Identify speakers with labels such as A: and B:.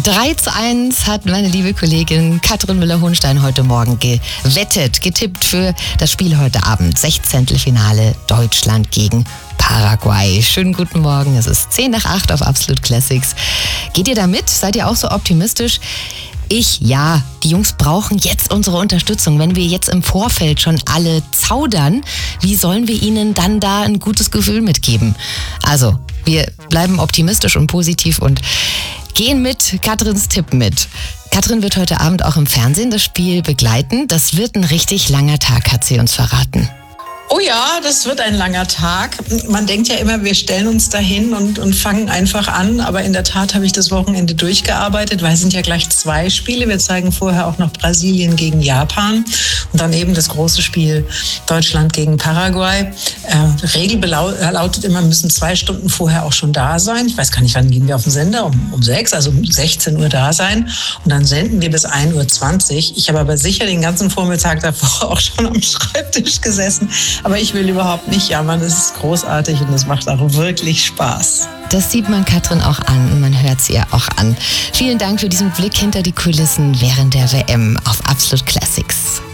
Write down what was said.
A: 3:1 hat meine liebe Kollegin Katrin Müller-Hohenstein heute Morgen getippt für das Spiel heute Abend. 16. Finale Deutschland gegen Paraguay. Schönen guten Morgen, es ist 7:50 auf Absolut Classics. Geht ihr da mit? Seid ihr auch so optimistisch? Ja, die Jungs brauchen jetzt unsere Unterstützung. Wenn wir jetzt im Vorfeld schon alle zaudern, wie sollen wir ihnen dann da ein gutes Gefühl mitgeben? Also, wir bleiben optimistisch und positiv und gehen mit Katrins Tipp mit. Katrin wird heute Abend auch im Fernsehen das Spiel begleiten. Das wird ein richtig langer Tag, hat sie uns verraten.
B: Oh ja, das wird ein langer Tag. Man denkt ja immer, wir stellen uns dahin und fangen einfach an. Aber in der Tat habe ich das Wochenende durchgearbeitet, weil es sind ja gleich 2 Spiele. Wir zeigen vorher auch noch Brasilien gegen Japan und dann eben das große Spiel Deutschland gegen Paraguay. Regel lautet immer, müssen 2 Stunden vorher auch schon da sein. Ich weiß gar nicht, wann gehen wir auf den Sender? Um 6, also um 16 Uhr da sein. Und dann senden wir bis 1:20 Uhr. Ich habe aber sicher den ganzen Vormittag davor auch schon am Schreibtisch gesessen. Aber ich will überhaupt nicht jammern, es ist großartig und es macht auch wirklich Spaß.
A: Das sieht man Katrin auch an und man hört sie ihr auch an. Vielen Dank für diesen Blick hinter die Kulissen während der WM auf Absolut Classics.